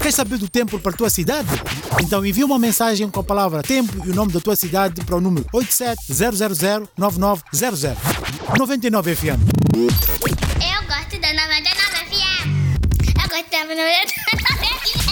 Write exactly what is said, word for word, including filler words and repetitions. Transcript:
Queres saber do tempo para a tua cidade? Então envia uma mensagem com a palavra tempo e o nome da tua cidade para o número oito sete zero zero zero nove nove zero zero. noventa e nove F M. Eu gosto da noventa e nove F M. Eu gosto da noventa e nove F M.